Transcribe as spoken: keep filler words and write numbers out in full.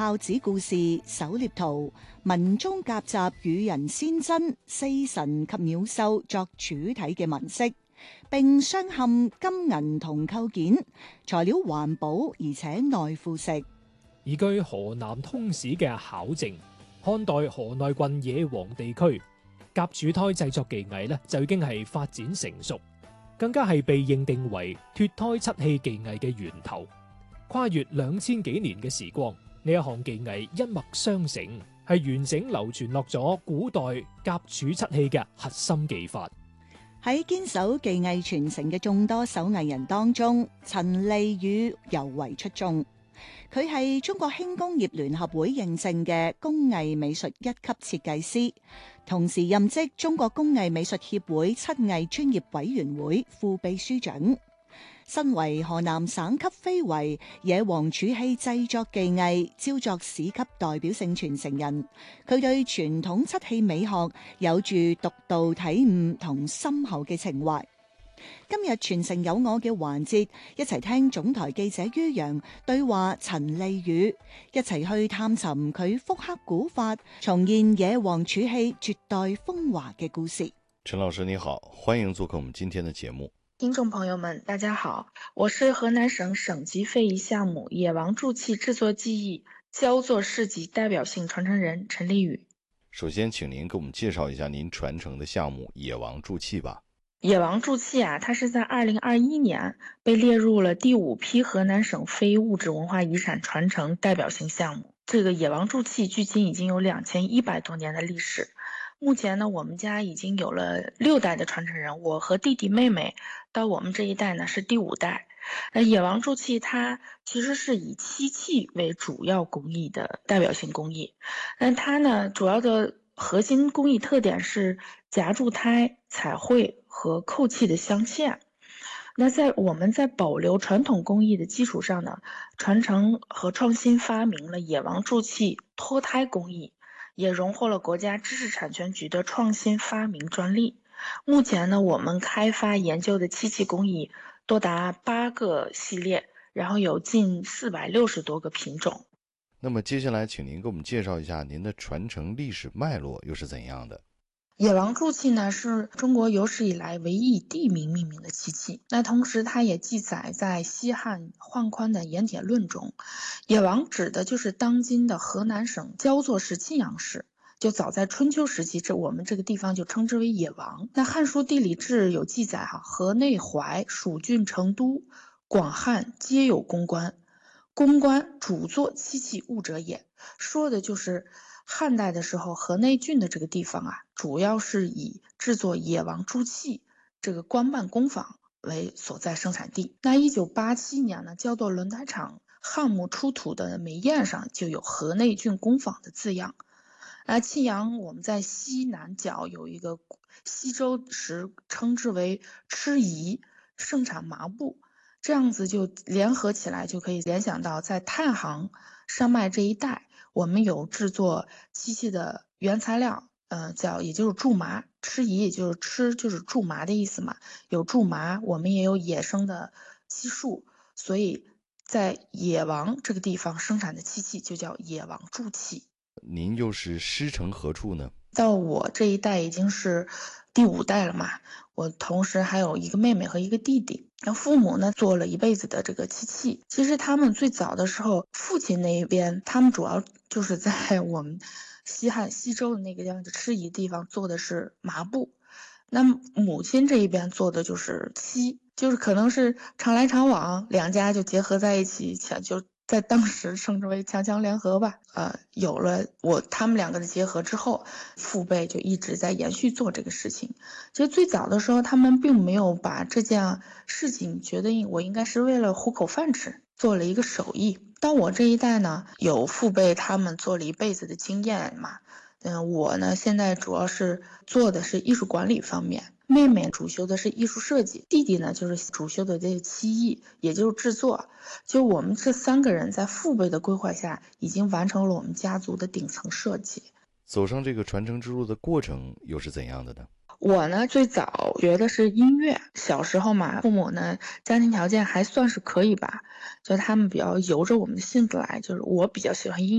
孝子故事、狩獵圖、文中夾雜與人先真、四神及鳥獸作主體嘅紋飾，並鑲嵌金銀銅構件，材料環保而且耐腐蝕。 而據河南通史嘅考證，漢代河內郡野黃地區甲柱胎製作技藝咧就已經係發展成熟，更加係被認定為脫胎漆器技藝嘅源頭。跨越兩千幾年嘅時光，呢一項技藝一脈相承，係完整流傳落咗古代甲柱漆器嘅核心技法。 喺堅守技藝傳承嘅眾多手藝人當中，陳利宇尤為出眾。佢係中國輕工業聯合會認證嘅工藝美術一級設計師，同時任職中國工藝美術協會漆藝專業委員會副秘書長。身為河南省級非遺野黃柱器製作技藝招作市級代表性傳承人，佢對傳統漆器美學有住獨到體悟同深厚嘅情懷。今日傳承有我嘅環節，一齊聽總台記者于洋對話陳利宇，一齊去探尋佢復刻古法，重現野黃柱器絕代風華嘅故事。 陳老師你好，歡迎做客我們今天的節目。 聽眾朋友們大家好，我是河南省省級非遺項目野黃柱器製作技藝焦作市級代表性傳承人陳利宇。 首先請您給我們介紹一下您傳承的項目野黃柱器吧。 野黃柱器啊，它是在二零二一年被列入了第五批河南省非物質文化遺產傳承代表性項目。這個野黃柱器距今已經有兩千一百多年的歷史。目前呢，我們家已經有了六代的傳承人，我和弟弟妹妹到我們這一代呢是第五代。那野黃柱器它其實是以漆器為主要工藝的代表性工藝，那它呢主要的核心工藝特點是夾柱胎、彩繪和扣器的鑲嵌。那在我們在保留傳統工藝的基礎上呢，傳承和創新發明了野黃柱器脫胎工藝，也榮獲了國家知識產權局的創新發明專利。目前呢，我們開發研究的漆器工藝多達八個系列，然後有近四百六十多個品種。 那麼接下來請您給我們介紹一下您的傳承歷史脈絡又是怎樣的？ 野黃柱器呢是中國有史以來唯一以地名命名的漆器，那同時它也記載在西漢宦寬的《鹽鐵論》中。野黃指的就是當今的河南省焦作市沁陽市，就早在春秋時期，這我們這個地方就稱之為野黃。那《漢書地理志》有記載哈，河內淮蜀郡成都廣漢皆有公關，公關主作漆器物者也，說的就是漢代的時候河內郡的這個地方啊，主要是以製作野黃柱器這個官辦工坊為所在生產地。那一九八七年呢，焦作輪胎廠項目出土的煤砚上就有河內郡工坊的字樣。啊，沁陽我們在西南角有一個西周時稱之為郗夷，盛產麻布，這樣子就聯合起來就可以聯想到在太行山脈這一帶，我們有製作漆器的原材料，呃，叫也就是苎麻，郗夷也就是郗就是苎麻的意思嘛，有苎麻，我們也有野生的漆樹，所以在野黃這個地方生產的漆器就叫野黃柱器。 您又是師承何處呢？ 到我這一代已經是第五代了嘛，我同時還有一個妹妹和一個弟弟。那父母呢做了一輩子的這個漆器，其實他們最早的時候，父親那一邊，他們主要就是在我們西漢西周的那個地方的郗夷地方做的是麻布，那母親這一邊做的就是漆，就是可能是常來常往，兩家就結合在一起，就在當時稱之為強強聯合吧。呃，有了我他們兩個的結合之後，父輩就一直在延續做這個事情。其實最早的時候，他們並沒有把這件事情覺得我應該是為了糊口飯吃，做了一個手藝。到我這一代呢，有父輩他們做了一輩子的經驗嘛。嗯，我呢現在主要是做的是藝術管理方面。妹妹主修的是藝術設計，弟弟呢就是主修的這個漆藝，也就是製作。就我們這三個人在父輩的規劃下，已經完成了我們家族的頂層設計。 走上這個傳承之路的過程又是怎樣的呢？ 我呢最早學的是音樂，小時候嘛，父母呢家庭條件還算是可以吧，就他們比較由着我們的性子來，就是我比較喜歡音樂。